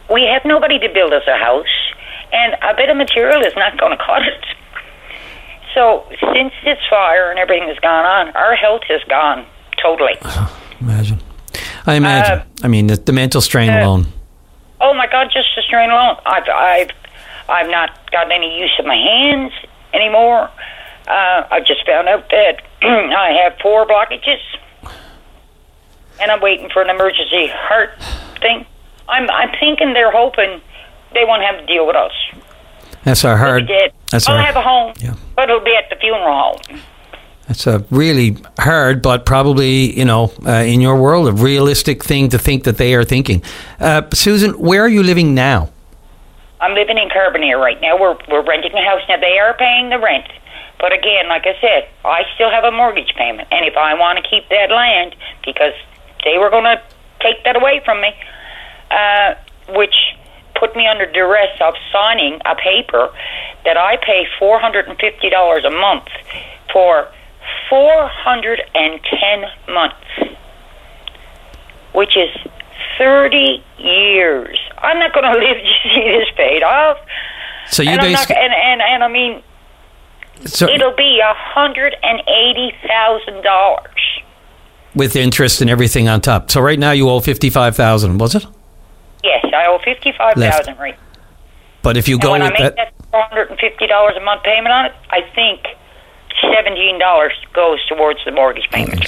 we have nobody to build us a house, and a bit of material is not going to cut it. So since this fire and everything has gone on, our health has gone totally. I imagine. I mean, the mental strain alone. Oh my God, just the strain alone. I've not got any use of my hands anymore. I just found out that I have 4 blockages, and I'm waiting for an emergency heart thing. I'm thinking they're hoping they won't have to deal with us. That's our hard. I'll have a home, but it'll be at the funeral home. That's a really hard, but probably, in your world, a realistic thing to think that they are thinking. Susan, where are you living now? I'm living in Carbonear right now. We're renting a house now. They are paying the rent, but again, like I said, I still have a mortgage payment, and if I want to keep that land, because they were going to take that away from me, which put me under duress of signing a paper that I pay $450 a month for 410 months, which is 30 years. I'm not going to live to see this paid off. So you basically... And I mean, it'll be $180,000. With interest and everything on top. So right now you owe $55,000, was it? Yes, I owe $55,000 right. But if you go with that $450 a month payment on it, I think $17 goes towards the mortgage payment.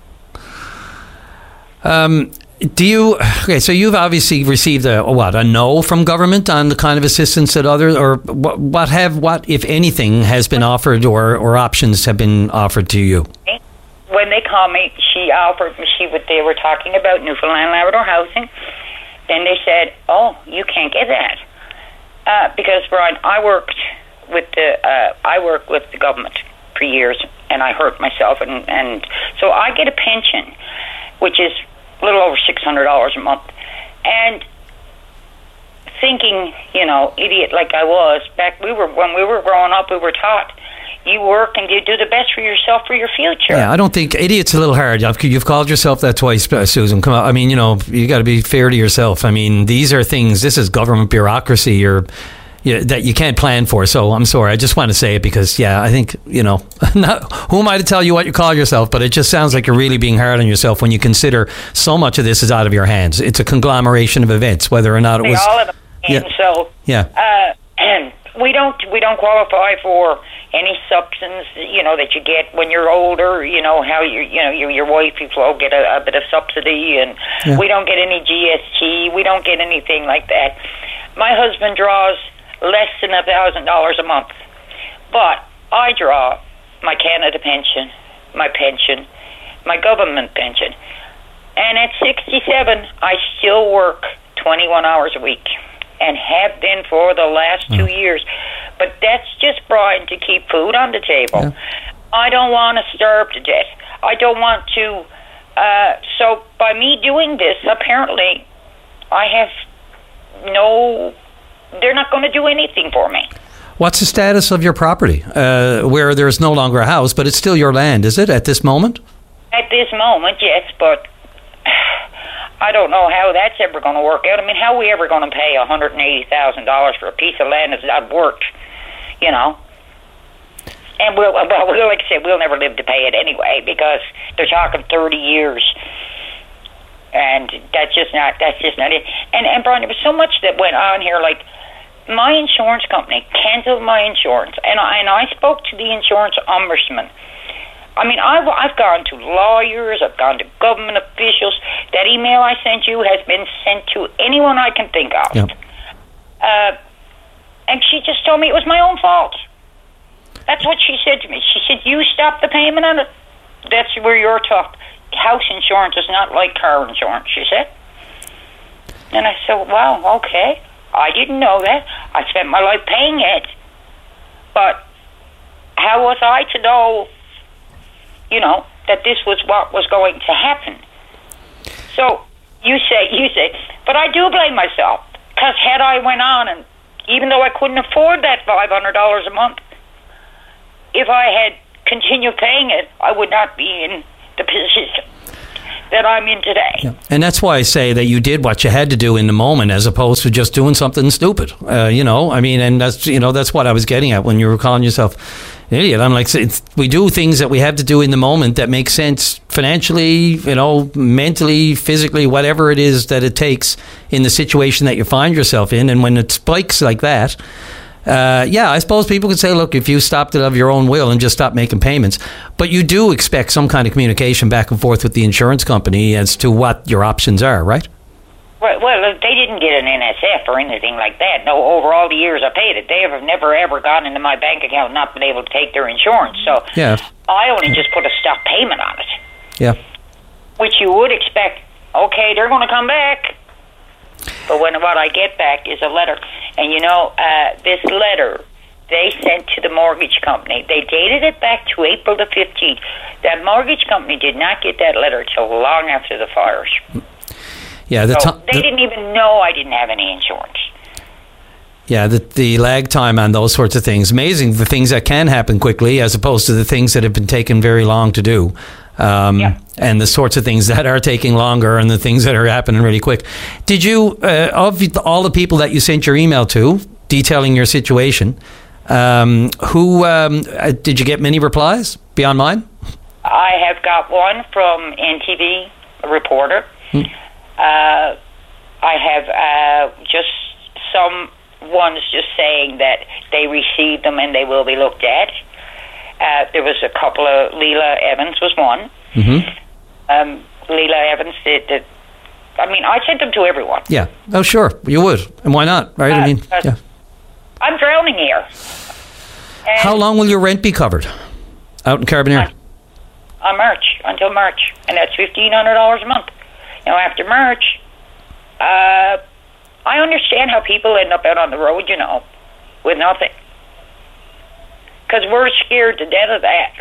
So you've obviously received a no from government on the kind of assistance that others, or what if anything has been offered or options have been offered to you? When they called me, they were talking about Newfoundland Labrador housing. Then they said, "Oh, you can't get that because, Brian, I worked with the government for years, and I hurt myself, and so I get a pension, which is a little over $600 a month." And thinking, idiot like I was when we were growing up, we were taught, you work and you do the best for yourself for your future. Yeah, I don't think idiot's a little hard. You've called yourself that twice, Susan. Come on. I mean, you got to be fair to yourself. I mean, these are things. This is government bureaucracy that you can't plan for. So I'm sorry. I just want to say it because, I think, who am I to tell you what you call yourself? But it just sounds like you're really being hard on yourself when you consider so much of this is out of your hands. It's a conglomeration of events, whether or not it was. All of them. And so, and we don't qualify for any substance, that you get when you're older. How your wife, you will get a bit of subsidy, and we don't get any GST. We don't get anything like that. My husband draws less than $1,000 a month, but I draw my Canada pension, my government pension, and at 67, I still work 21 hours a week, and have been for the last 2 years. But that's just, Brian, to keep food on the table. Yeah. I don't want to starve to death. I don't want to. So by me doing this, apparently, I have they're not going to do anything for me. What's the status of your property? Where there's no longer a house, but it's still your land, is it, at this moment? At this moment, yes, but I don't know how that's ever going to work out. I mean, how are we ever going to pay $180,000 for a piece of land that's not worked, And like I said, we'll never live to pay it anyway because they're talking 30 years, and that's just not it. And Brian, there was so much that went on here. Like my insurance company canceled my insurance, and I spoke to the insurance ombudsman. I mean, I've gone to lawyers, I've gone to government officials. That email I sent you has been sent to anyone I can think of. Yep. And she just told me it was my own fault. That's what she said to me. She said, you stop the payment on it. That's where you're tough. House insurance is not like car insurance, she said. And I said, wow, okay. I didn't know that. I spent my life paying it. But how was I to know, that this was what was going to happen? So you say, but I do blame myself. Because had I went on, and even though I couldn't afford that $500 a month, if I had continued paying it, I would not be in the position that I'm in today. Yeah. And that's why I say that you did what you had to do in the moment, as opposed to just doing something stupid. And that's what I was getting at when you were calling yourself an idiot. I'm like, we do things that we have to do in the moment that make sense financially, mentally, physically, whatever it is that it takes in the situation that you find yourself in. And when it spikes like that, I suppose people could say, look, if you stopped it of your own will and just stopped making payments, but you do expect some kind of communication back and forth with the insurance company as to what your options are, right? Well, they didn't get an NSF or anything like that. No, over all the years I paid it, they have never ever gone into my bank account and not been able to take their insurance. So I only just put a stop payment on it. Yeah. Which you would expect, okay, they're going to come back. But what I get back is a letter. And this letter they sent to the mortgage company, they dated it back to April the 15th. That mortgage company did not get that letter till long after the fires. Yeah, they didn't even know I didn't have any insurance. Yeah, the lag time on those sorts of things. Amazing, the things that can happen quickly as opposed to the things that have been taken very long to do. And the sorts of things that are taking longer and the things that are happening really quick. Did you, of all the people that you sent your email to detailing your situation, did you get many replies beyond mine? I have got one from NTV, a reporter. I have just some ones just saying that they received them and they will be looked at. There was a couple of, Leela Evans was one. Leela Evans did. I sent them to everyone. Yeah. Oh, sure. You would. And why not, right? I'm drowning here. And how long will your rent be covered out in Carbonear? Until March. And that's $1,500 a month. After March, I understand how people end up out on the road, with nothing. Because we're scared to death of that.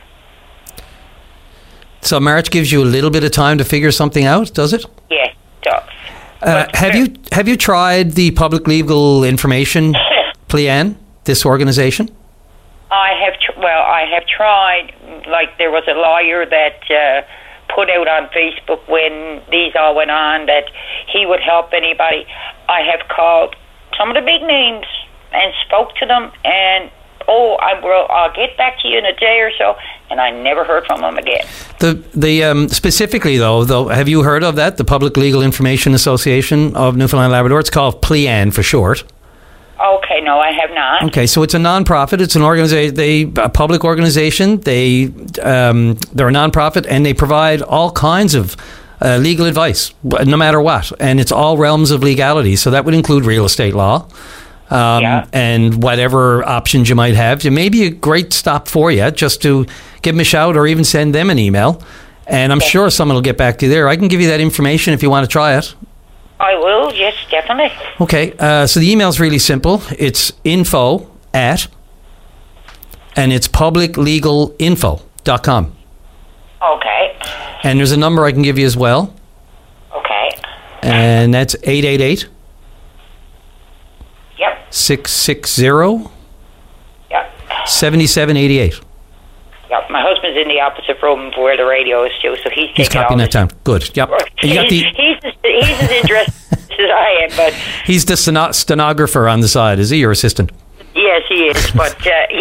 So March gives you a little bit of time to figure something out, does it? Yes, it does. Have you tried the Public Legal Information PLEAN, this organization? I have tried. Like, there was a lawyer that put out on Facebook when these all went on that he would help anybody. I have called some of the big names and spoke to them, and I'll get back to you in a day or so, and I never heard from them again. The specifically though, have you heard of that? The Public Legal Information Association of Newfoundland and Labrador. It's called PLEAN for short. Okay, no, I have not. Okay, so it's a non-profit. It's an organization, a public organization. They're a non-profit, and they provide all kinds of legal advice, no matter what, and it's all realms of legality. So that would include real estate law. And whatever options you might have. It may be a great stop for you just to give them a shout or even send them an email. And I'm sure someone will get back to you there. I can give you that information if you want to try it. I will, yes, definitely. Okay, so the email's really simple. It's info@, and it's publiclegalinfo.com. Okay. And there's a number I can give you as well. Okay. And that's 888. 660 7788. Yep, my husband's in the opposite room from where the radio is too, so he's copying that down. Good. Yep. He's as interested as I am, but he's the stenographer on the side. Is he your assistant? Yes, he is. But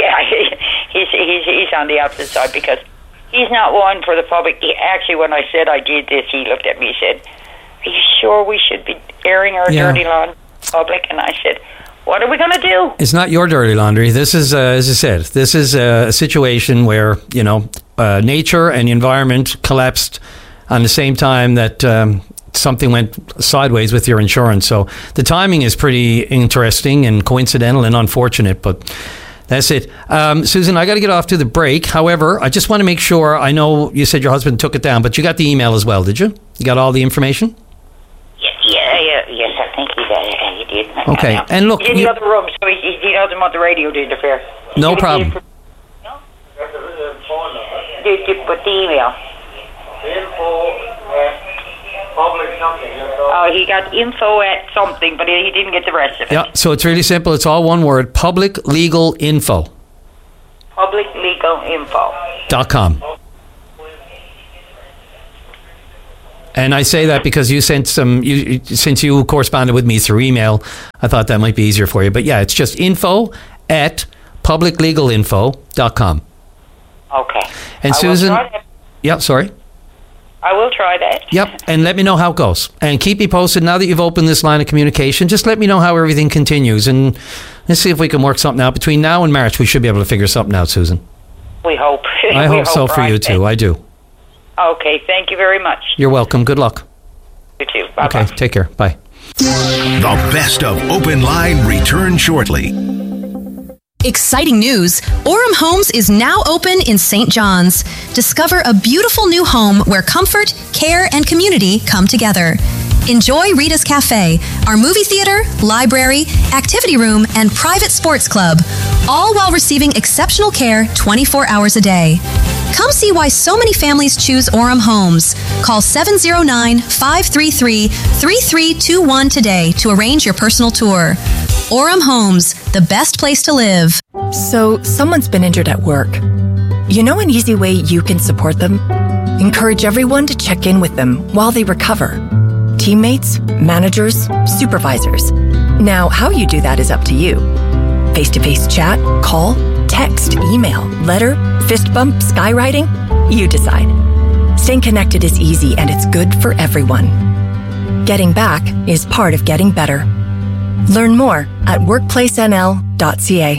he's on the opposite side because he's not one for the public. Actually, when I said I did this, he looked at me and said, "Are you sure we should be airing our dirty laundry in public?" And I said, what are we going to do? It's not your dirty laundry. This is, as I said, this is a situation where, nature and the environment collapsed on the same time that something went sideways with your insurance. So the timing is pretty interesting and coincidental and unfortunate, but that's it. Susan, I got to get off to the break. However, I just want to make sure, I know you said your husband took it down, but you got the email as well, did you? You got all the information? Yes, I think he did. Okay, and look... He's in the other room, so he doesn't want the radio to interfere. No problem. But the email. Info@public something. Oh, he got info at something, but he didn't get the rest of it. Yeah, so it's really simple. It's all one word. Public Legal Info. PublicLegalInfo.com. And I say that because you sent since you corresponded with me through email, I thought that might be easier for you. But yeah, it's just info@publiclegalinfo.com. Okay. And Susan, yeah, sorry. I will try that. Yep, and let me know how it goes. And keep me posted now that you've opened this line of communication. Just let me know how everything continues, and let's see if we can work something out. Between now and March, we should be able to figure something out, Susan. We hope. I hope so for you too. I do. Okay, thank you very much. You're welcome. Good luck. You too. Bye-bye. Okay, take care. Bye. The best of Open Line returns shortly. Exciting news! Orem Homes is now open in St. John's. Discover a beautiful new home where comfort, care, and community come together. Enjoy Rita's Cafe, our movie theater, library, activity room, and private sports club, all while receiving exceptional care 24 hours a day. Come see why so many families choose Orem Homes. Call 709-533-3321 today to arrange your personal tour. Orem Homes, the best place to live. So, someone's been injured at work. You know an easy way you can support them? Encourage everyone to check in with them while they recover. Teammates, managers, supervisors. Now, how you do that is up to you. Face-to-face chat, call, text, email, letter, fist bump, skywriting? You decide. Staying connected is easy and it's good for everyone. Getting back is part of getting better. Learn more at workplacenl.ca.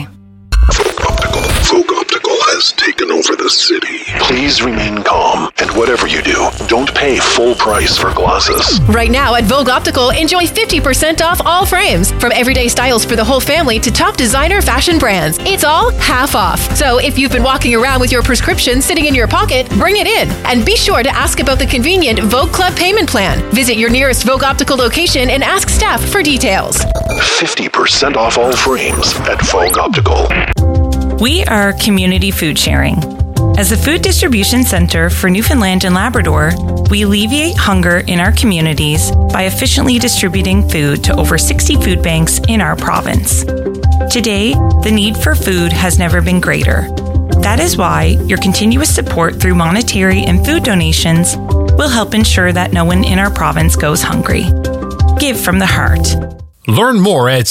Vogue Optical has taken over the city. Please remain calm, and whatever you do, don't pay full price for glasses. Right now at Vogue Optical, enjoy 50% off all frames. From everyday styles for the whole family to top designer fashion brands. It's all half off. So if you've been walking around with your prescription sitting in your pocket, bring it in. And be sure to ask about the convenient Vogue Club payment plan. Visit your nearest Vogue Optical location and ask staff for details. 50% off all frames at Vogue Optical. We are community food sharing. As a food distribution center for Newfoundland and Labrador, we alleviate hunger in our communities by efficiently distributing food to over 60 food banks in our province. Today, the need for food has never been greater. That is why your continuous support through monetary and food donations will help ensure that no one in our province goes hungry. Give from the heart. Learn more at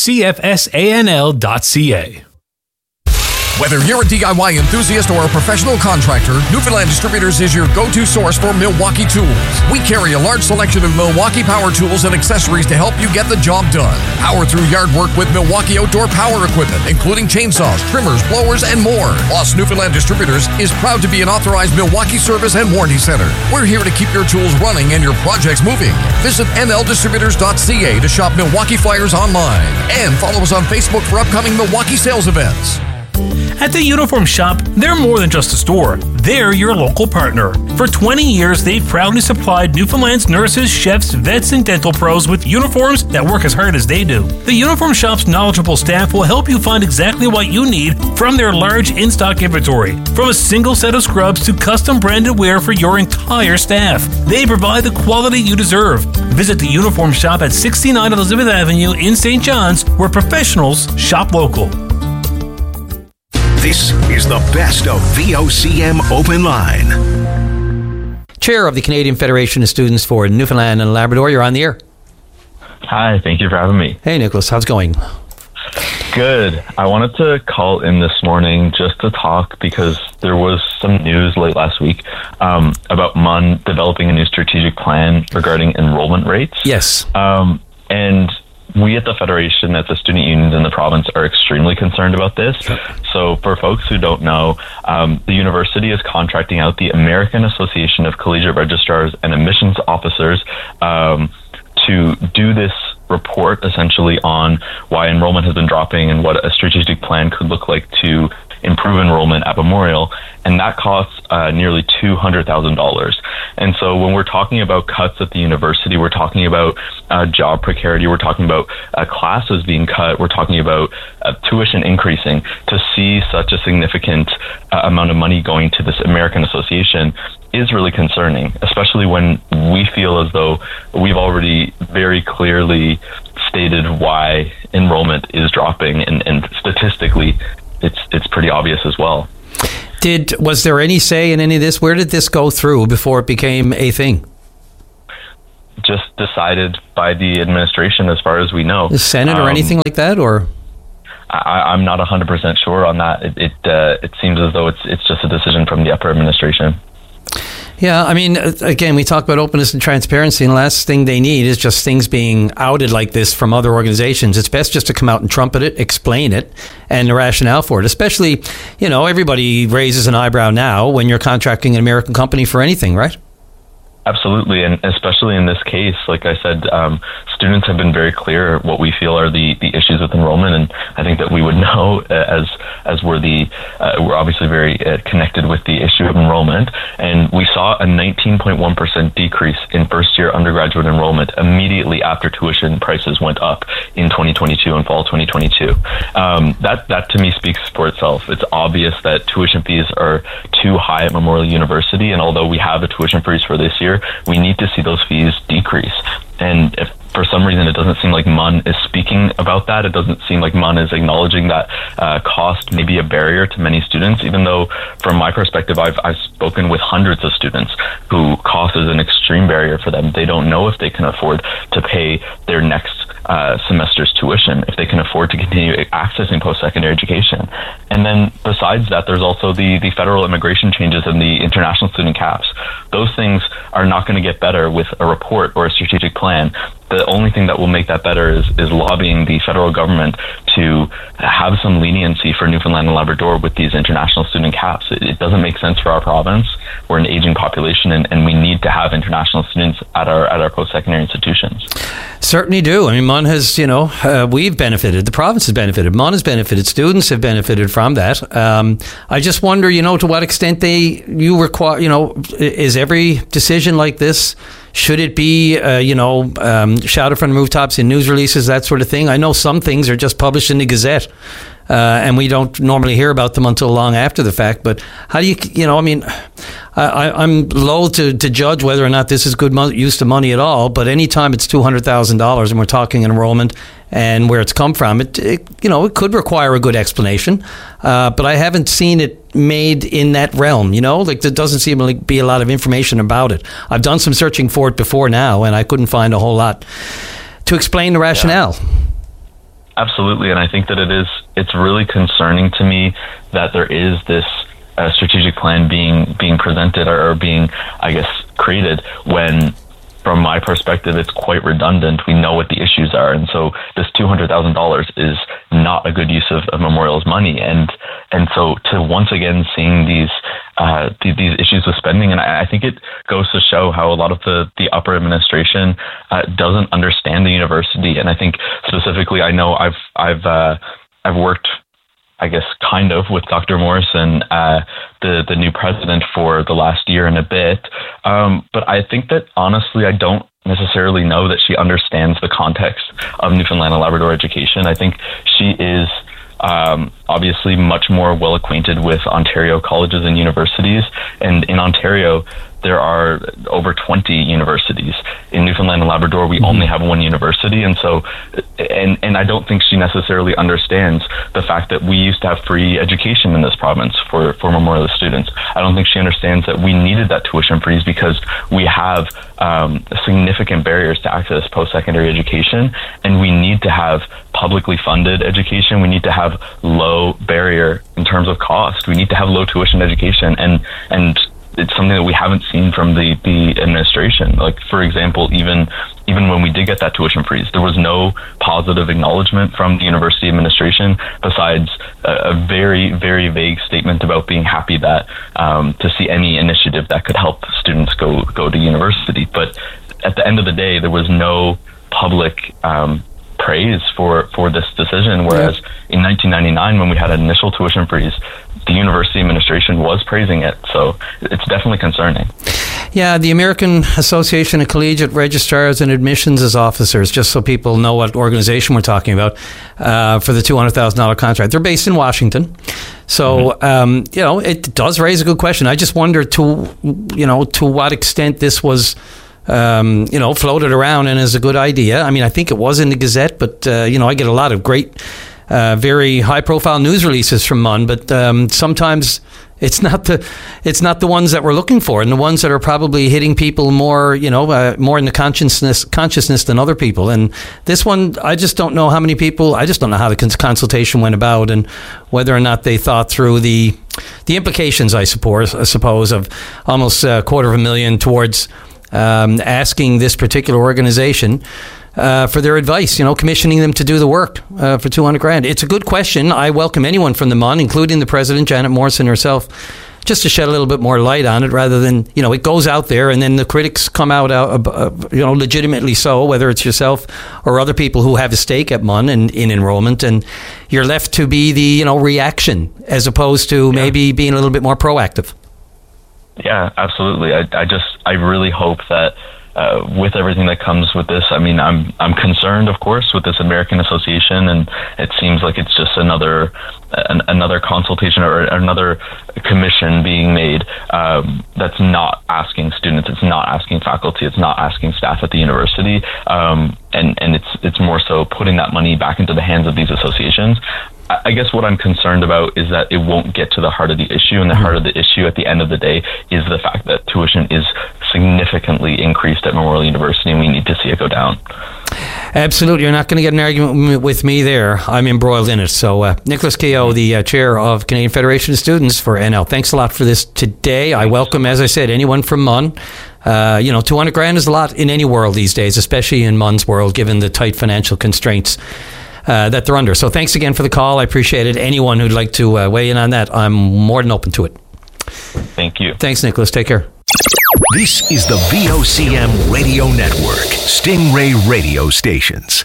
cfsanl.ca. Whether you're a DIY enthusiast or a professional contractor, Newfoundland Distributors is your go-to source for Milwaukee tools. We carry a large selection of Milwaukee power tools and accessories to help you get the job done. Power through yard work with Milwaukee outdoor power equipment, including chainsaws, trimmers, blowers, and more. Plus, Newfoundland Distributors is proud to be an authorized Milwaukee service and warranty center. We're here to keep your tools running and your projects moving. Visit nldistributors.ca to shop Milwaukee flyers online. And follow us on Facebook for upcoming Milwaukee sales events. At the Uniform Shop, they're more than just a store. They're your local partner. For 20 years, they've proudly supplied Newfoundland's nurses, chefs, vets, and dental pros with uniforms that work as hard as they do. The Uniform Shop's knowledgeable staff will help you find exactly what you need from their large in-stock inventory. From a single set of scrubs to custom branded wear for your entire staff. They provide the quality you deserve. Visit the Uniform Shop at 69 Elizabeth Avenue in St. John's, where professionals shop local. This is the best of VOCM Open Line. Chair of the Canadian Federation of Students for Newfoundland and Labrador, you're on the air. Hi, thank you for having me. Hey, Nicholas, how's it going? Good. I wanted to call in this morning just to talk because there was some news late last week about MUN developing a new strategic plan regarding enrollment rates. Yes. And we at the Federation, at the student unions in the province, are extremely concerned about this. So for folks who don't know, the university is contracting out the American Association of Collegiate Registrars and Admissions Officers to do this report essentially on why enrollment has been dropping and what a strategic plan could look like to improve enrollment at Memorial, and that costs nearly $200,000. And so when we're talking about cuts at the university, we're talking about job precarity, we're talking about classes being cut, we're talking about tuition increasing. To see such a significant amount of money going to this American Association is really concerning, especially when we feel as though we've already very clearly stated why enrollment is dropping, and statistically it's pretty obvious as well. Was there any say in any of this? Where did this go through before it became a thing? just decided by the administration, as far as we know. The Senate or anything like that, or? I'm not 100% sure on that. It seems as though it's just a decision from the upper administration. Yeah, I mean, again, we talk about openness and transparency, and the last thing they need is just things being outed like this from other organizations. It's best just to come out and trumpet it, explain it, and the rationale for it. Especially, everybody raises an eyebrow now when you're contracting an American company for anything, right? Absolutely, and especially in this case, like I said, students have been very clear what we feel are the issues with enrollment, and I think that we would know as we're obviously very connected with the issue of enrollment, and we saw a 19.1% decrease in first-year undergraduate enrollment immediately after tuition prices went up in 2022 and fall 2022. That to me speaks for itself. It's obvious that tuition fees are too high at Memorial University, and although we have a tuition freeze for this year, we need to see those fees decrease. And if for some reason it doesn't seem like MUN is speaking about that, it doesn't seem like MUN is acknowledging that cost may be a barrier to many students, even though from my perspective, I've spoken with hundreds of students who cost is an extreme barrier for them. They don't know if they can afford to pay their next semester's tuition, if they can afford to continue accessing post-secondary education. And then besides that, there's also the federal immigration changes and the international student caps. Those things are not going to get better with a report or a strategic plan. The only thing that will make that better is lobbying the federal government to have some leniency for Newfoundland and Labrador with these international student caps. It doesn't make sense for our province. We're an aging population, and we need to have international students at our post-secondary institutions. Certainly do. I mean, MUN has, we've benefited. The province has benefited. MUN has benefited. Students have benefited from that. I just wonder, to what extent you require, is every decision like this, should it be, shouted from the rooftops in news releases, that sort of thing? I know some things are just published in the Gazette, and we don't normally hear about them until long after the fact. But how do you, I'm loath to judge whether or not this is good use of money at all. But anytime it's $200,000 and we're talking enrollment and where it's come from, it could require a good explanation. But I haven't seen it made in that realm, there doesn't seem to be a lot of information about it. I've done some searching for it before now, and I couldn't find a whole lot to explain the rationale. Yeah. Absolutely, and I think that it's really concerning to me that there is this strategic plan being presented or being, I guess, created when, from my perspective, it's quite redundant. We know what the issues are, and so this $200,000 is not a good use of Memorial's money. And so to once again seeing these issues with spending, and I think it goes to show how a lot of the upper administration doesn't understand the university. And I think specifically, I know I've worked, I guess, kind of with Dr. Morrison, the new president, for the last year and a bit. But I think that honestly, I don't necessarily know that she understands the context of Newfoundland and Labrador education. I think she is obviously much more well acquainted with Ontario colleges and universities. And in Ontario, there are over 20 universities. In Newfoundland and Labrador, we only have one university. And so, and I don't think she necessarily understands the fact that we used to have free education in this province for Memorial students. I don't think she understands that we needed that tuition freeze because we have significant barriers to access post-secondary education, and we need to have publicly funded education. We need to have low barrier in terms of cost. We need to have low tuition education, and it's something that we haven't seen from the administration. Like, for example, even when we did get that tuition freeze, there was no positive acknowledgement from the university administration besides a very, very vague statement about being happy that to see any initiative that could help students go to university. But at the end of the day, there was no public praise for this decision, whereas in 1999, when we had an initial tuition freeze, the university administration was praising it. So it's definitely concerning. Yeah, the American Association of Collegiate Registrars and Admissions Officers, just so people know what organization we're talking about, for the $200,000 contract. They're based in Washington. So, it does raise a good question. I just wonder to what extent this was floated around and is a good idea. I mean, I think it was in the Gazette, but, I get a lot of great, very high-profile news releases from MUN, but sometimes, It's not the ones that we're looking for, and the ones that are probably hitting people more, more in the consciousness than other people. And this one, I just don't know how many people. I just don't know how the consultation went about, and whether or not they thought through the implications. I suppose of almost $250,000 towards asking this particular organization for their advice, commissioning them to do the work for $200,000. It's a good question. I welcome anyone from the MUN, including the president, Janet Morrison herself, just to shed a little bit more light on it, rather than, it goes out there and then the critics come out, legitimately so, whether it's yourself or other people who have a stake at MUN in enrollment, and you're left to be the, reaction as opposed to maybe being a little bit more proactive. Yeah, absolutely. I really hope that with everything that comes with this, I mean, I'm concerned, of course, with this American Association, and it seems like it's just another consultation or another commission being made that's not asking students, it's not asking faculty, it's not asking staff at the university, and it's more so putting that money back into the hands of these associations. I guess what I'm concerned about is that it won't get to the heart of the issue, and the heart of the issue at the end of the day is the fact that tuition is significantly increased at Memorial University, and we need to see it go down. Absolutely. You're not going to get an argument with me there. I'm embroiled in it. So, Nicholas Kehoe, the chair of Canadian Federation of Students for NL, thanks a lot for this today. I welcome, as I said, anyone from MUN. $200,000 is a lot in any world these days, especially in MUN's world, given the tight financial constraints that they're under. So thanks again for the call. I appreciate it. Anyone who'd like to weigh in on that, I'm more than open to it. Thank you. Thanks, Nicholas. Take care. This is the VOCM Radio Network, Stingray radio stations.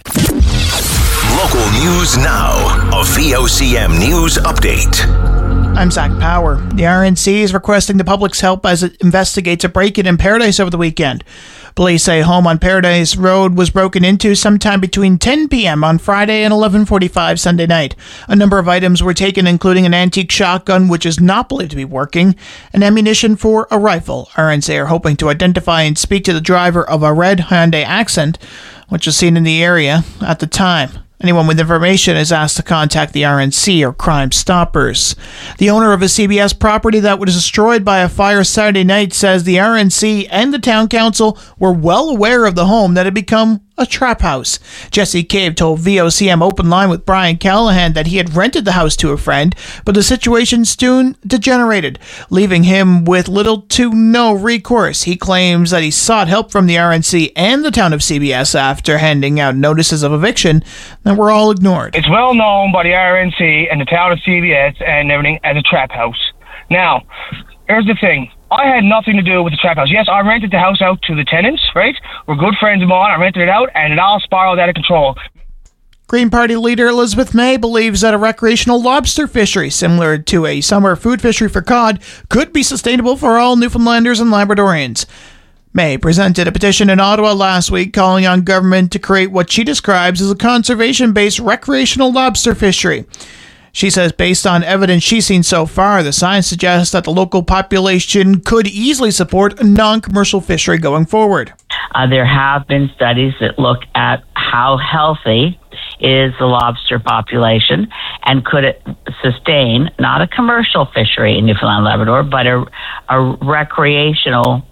Local news now, a VOCM news update. I'm Zach Power. The RNC is requesting the public's help as it investigates a break-in in Paradise over the weekend. Police say a home on Paradise Road was broken into sometime between 10 p.m. on Friday and 11:45 Sunday night. A number of items were taken, including an antique shotgun, which is not believed to be working, and ammunition for a rifle. RNC are hoping to identify and speak to the driver of a red Hyundai Accent, which was seen in the area at the time. Anyone with information is asked to contact the RNC or Crime Stoppers. The owner of a CBS property that was destroyed by a fire Saturday night says the RNC and the town council were well aware of the home that had become a trap house. Jesse Cave told VOCM Open Line with Brian Callahan that he had rented the house to a friend, but the situation soon degenerated, leaving him with little to no recourse. He claims that he sought help from the RNC and the town of CBS after handing out notices of eviction that were all ignored. It's well known by the RNC and the town of CBS and everything as a trap house. Now, here's the thing. I had nothing to do with the trap house. Yes, I rented the house out to the tenants, right? We're good friends of mine. I rented it out, and it all spiraled out of control. Green Party leader Elizabeth May believes that a recreational lobster fishery, similar to a summer food fishery for cod, could be sustainable for all Newfoundlanders and Labradorians. May presented a petition in Ottawa last week calling on government to create what she describes as a conservation-based recreational lobster fishery. She says based on evidence she's seen so far, the science suggests that the local population could easily support a non-commercial fishery going forward. There have been studies that look at how healthy is the lobster population and could it sustain not a commercial fishery in Newfoundland and Labrador, but a recreational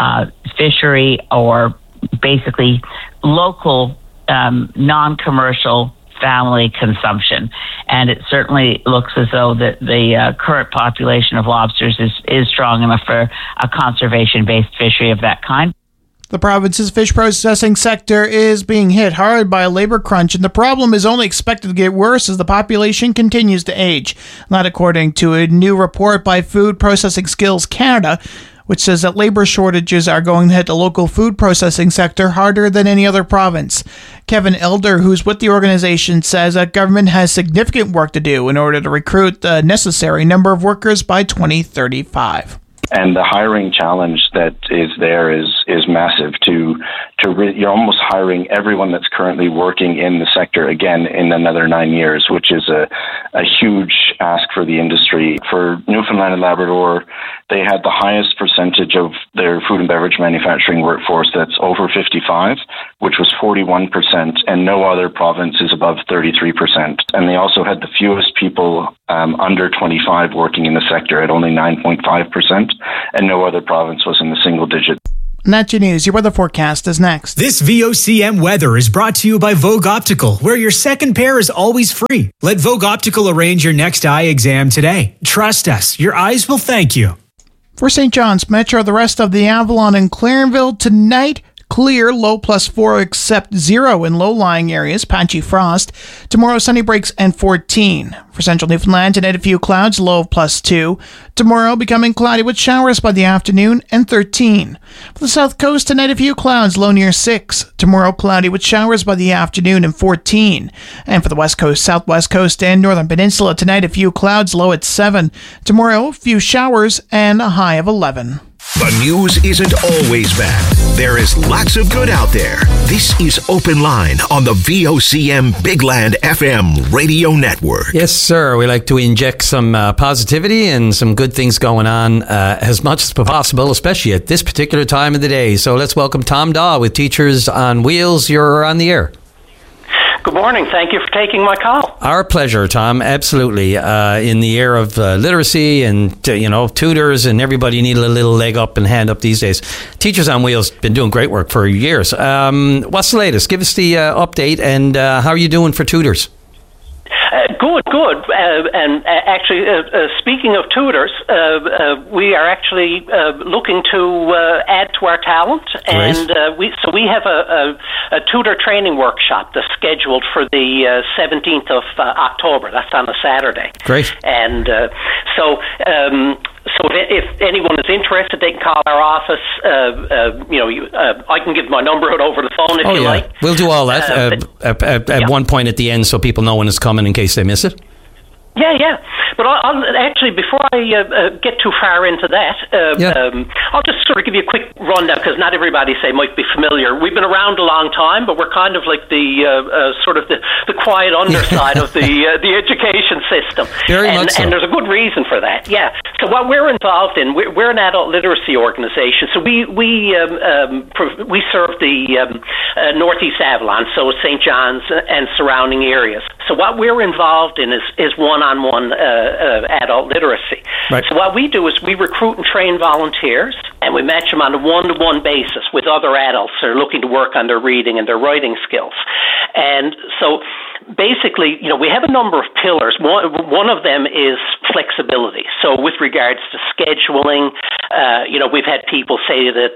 fishery or basically local non-commercial family consumption. And it certainly looks as though that the current population of lobsters is strong enough for a conservation-based fishery of that kind. The province's fish processing sector is being hit hard by a labor crunch, and the problem is only expected to get worse as the population continues to age. That according to a new report by Food Processing Skills Canada, which says that labor shortages are going to hit the local food processing sector harder than any other province. Kevin Elder, who's with the organization, says that government has significant work to do in order to recruit the necessary number of workers by 2035. And the hiring challenge that is there is massive. You're almost hiring everyone that's currently working in the sector again in another 9 years, which is a huge ask for the industry. For Newfoundland and Labrador, they had the highest percentage of their food and beverage manufacturing workforce that's over 55, which was 41%, and no other province is above 33%. And they also had the fewest people under 25 working in the sector at only 9.5%, and no other province was in the single digit. And that's your news. Your weather forecast is next. This VOCM weather is brought to you by Vogue Optical, where your second pair is always free. Let Vogue Optical arrange your next eye exam today. Trust us, your eyes will thank you. For St. John's Metro, the rest of the Avalon and Clarenville tonight, clear, low +4 except 0 in low-lying areas, patchy frost. Tomorrow, sunny breaks and 14. For central Newfoundland, tonight a few clouds, low of +2. Tomorrow, becoming cloudy with showers by the afternoon and 13. For the south coast, tonight a few clouds, low near 6. Tomorrow, cloudy with showers by the afternoon and 14. And for the west coast, southwest coast, and northern peninsula, tonight a few clouds, low at 7. Tomorrow, a few showers and a high of 11. The news isn't always bad. There is lots of good out there. This is Open Line on the VOCM Bigland FM radio network. Yes, sir. We like to inject some positivity and some good things going on as much as possible, especially at this particular time of the day. So let's welcome Tom Daw with Teachers on Wheels. You're on the air. Good morning. Thank you for taking my call. Our pleasure, Tom. Absolutely. In the era of literacy and, tutors and everybody need a little leg up and hand up these days. Teachers on Wheels been doing great work for years. What's the latest? Give us the update and how are you doing for tutors? Good. And actually, speaking of tutors, we are actually looking to add to our talent. And we have a tutor training workshop that's scheduled for the 17th of October. That's on a Saturday. Great. And so if anyone is interested, they can call our office. I can give my number out over the phone if you like. We'll do all that at one point at the end so people know when it's coming in case they miss it. Yeah. But I'll actually, before I get too far into that, I'll just sort of give you a quick rundown because not everybody might be familiar. We've been around a long time, but we're kind of like the sort of the quiet underside of the education system. Very much so. And there's a good reason for that. Yeah. So what we're involved in, we're an adult literacy organization. So we serve the Northeast Avalon, so St. John's and surrounding areas. So what we're involved in is one-on-one adult literacy. Right. So what we do is we recruit and train volunteers, and we match them on a one-to-one basis with other adults that are looking to work on their reading and their writing skills. And so basically, we have a number of pillars. One of them is flexibility. So with regards to scheduling, we've had people say that,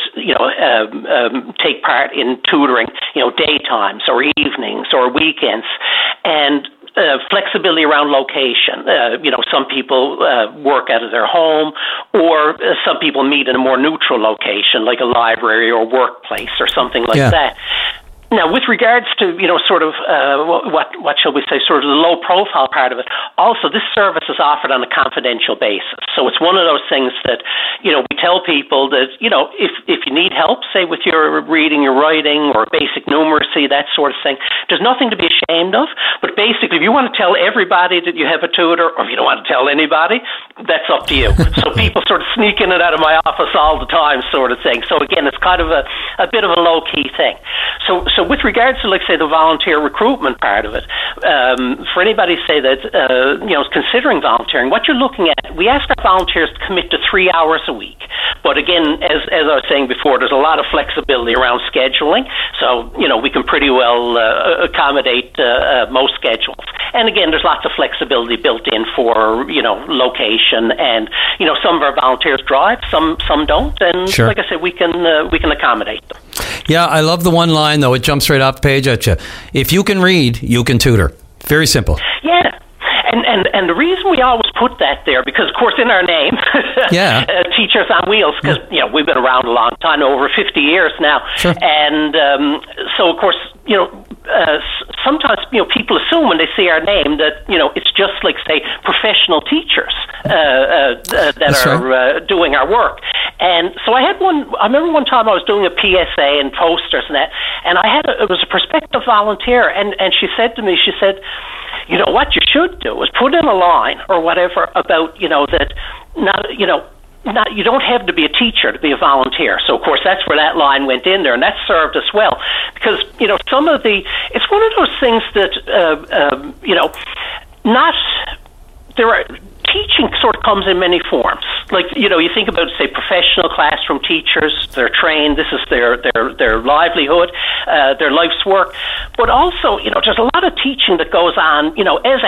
take part in tutoring, daytimes or evenings or weekends. And flexibility around location. Some people work out of their home, or some people meet in a more neutral location, like a library or workplace or something like that. Now, with regards to, sort of, what shall we say, sort of the low-profile part of it, also this service is offered on a confidential basis. So it's one of those things that, we tell people that, if you need help, say, with your reading, your writing, or basic numeracy, that sort of thing, there's nothing to be ashamed of. But basically, if you want to tell everybody that you have a tutor, or if you don't want to tell anybody, that's up to you. So people sort of sneak in and out of my office all the time, sort of thing. So again, it's kind of a bit of a low-key thing. So with regards to, say, the volunteer recruitment part of it, for anybody, say, that, considering volunteering, what you're looking at, we ask our volunteers to commit to 3 hours a week. But again, as I was saying before, there's a lot of flexibility around scheduling. So, we can pretty well accommodate most schedules. And again, there's lots of flexibility built in for, location. And, some of our volunteers drive, some don't. And sure. Like I said, we can accommodate them. Yeah, I love the one line, though. It jumps right off the page at you. If you can read, you can tutor. Very simple. Yeah. And the reason we always put that there, because, of course, in our name, Teachers on Wheels, because, we've been around a long time, over 50 years now. Sure. And so, of course, sometimes, people assume when they see our name that, it's just like, say, professional teachers that are doing our work. And so I remember one time I was doing a PSA and posters and that, and it was a prospective volunteer, and she said to me, you know, what you should do is put in a line or whatever about, you know, that you don't have to be a teacher to be a volunteer. So, of course, that's where that line went in there, and that served us well. Because, you know, it's one of those things that, you know, teaching sort of comes in many forms. Like, you know, you think about, say, professional classroom teachers, they're trained, this is their livelihood, their life's work. But also, you know, there's a lot of teaching that goes on, you know, as